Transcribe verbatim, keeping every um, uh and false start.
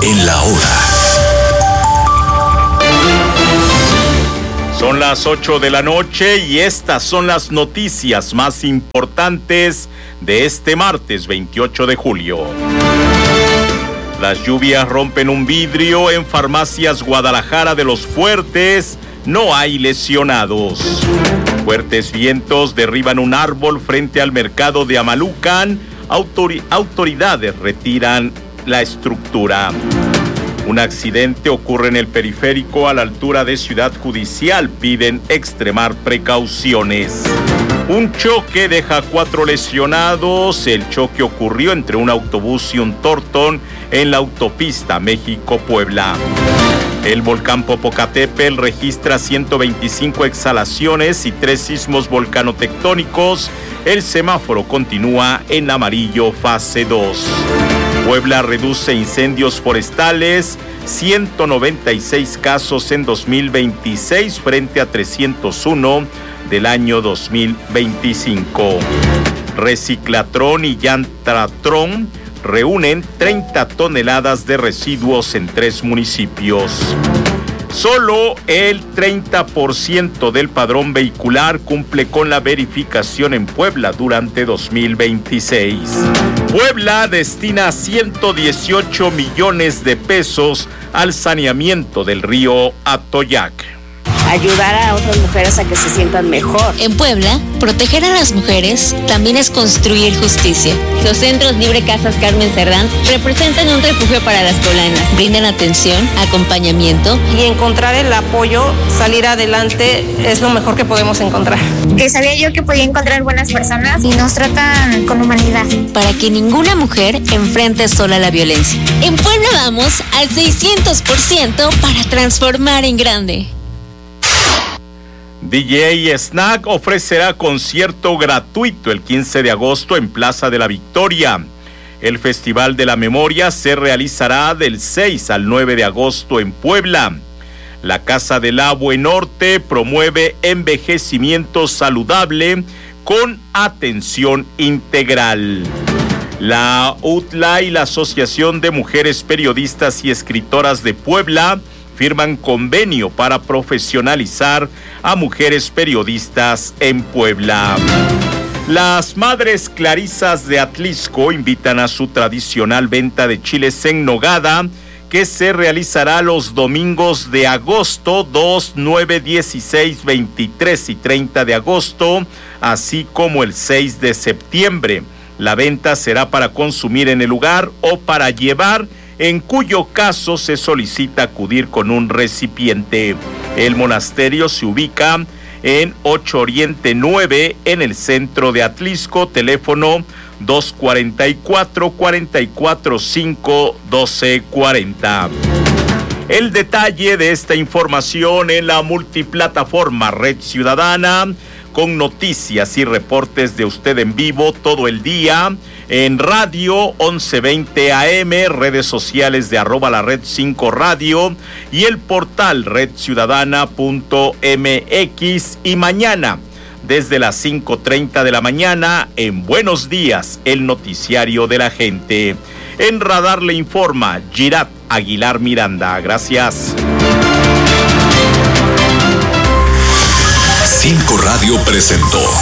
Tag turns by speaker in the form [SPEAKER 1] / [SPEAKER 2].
[SPEAKER 1] en la hora.
[SPEAKER 2] Son las ocho de la noche y estas son las noticias más importantes de este martes veintiocho de julio. Las lluvias rompen un vidrio en farmacias Guadalajara de los Fuertes. No hay lesionados. Fuertes vientos derriban un árbol frente al mercado de Amalucan. Autori- autoridades retiran la estructura. Un accidente ocurre en el periférico a la altura de Ciudad Judicial. Piden extremar precauciones. Un choque deja cuatro lesionados. El choque ocurrió entre un autobús y un Tortón en la autopista México-Puebla. El volcán Popocatépetl registra ciento veinticinco exhalaciones y tres sismos volcanotectónicos. El semáforo continúa en amarillo fase dos. Puebla reduce incendios forestales, ciento noventa y seis casos en dos mil veintiséis frente a trescientos uno del año dos mil veinticinco. Reciclatron y Llantratron reúnen treinta toneladas de residuos en tres municipios. Solo el treinta por ciento del padrón vehicular cumple con la verificación en Puebla durante dos mil veintiséis. Puebla destina ciento dieciocho millones de pesos al saneamiento del río Atoyac.
[SPEAKER 3] Ayudar a otras mujeres a que se sientan mejor.
[SPEAKER 4] En Puebla, proteger a las mujeres también es construir justicia.
[SPEAKER 5] Los centros Libre Casas Carmen Cerdán representan un refugio para las poblanas.
[SPEAKER 4] Brindan atención, acompañamiento.
[SPEAKER 3] Y encontrar el apoyo, salir adelante, es lo mejor que podemos encontrar.
[SPEAKER 6] Que sabía yo que podía encontrar buenas personas y nos tratan con humanidad.
[SPEAKER 4] Para que ninguna mujer enfrente sola la violencia.
[SPEAKER 5] En Puebla vamos al seiscientos por ciento para transformar en grande.
[SPEAKER 2] D J Snack ofrecerá concierto gratuito el quince de agosto en Plaza de la Victoria. El Festival de la Memoria se realizará del seis al nueve de agosto en Puebla. La Casa del Abue Norte promueve envejecimiento saludable con atención integral. La U T L A y la Asociación de Mujeres Periodistas y Escritoras de Puebla firman convenio para profesionalizar a mujeres periodistas en Puebla. Las Madres Clarisas de Atlisco invitan a su tradicional venta de chiles en nogada, que se realizará los domingos de agosto dos, nueve, dieciséis, veintitrés y treinta de agosto, así como el seis de septiembre. La venta será para consumir en el lugar o para llevar, en cuyo caso se solicita acudir con un recipiente. El monasterio se ubica en ocho Oriente nueve, en el centro de Atlisco, teléfono dos cuarenta y cuatro, cuarenta y cuatro cinco, doce cuarenta. El detalle de esta información en la multiplataforma Red Ciudadana, con noticias y reportes de usted en vivo todo el día, en radio once veinte A M, redes sociales de arroba la red cinco radio y el portal red ciudadana punto M X, y mañana desde las cinco treinta de la mañana en Buenos Días, el noticiario de la gente. En Radar le informa Girat Aguilar Miranda. Gracias.
[SPEAKER 1] cinco Radio presentó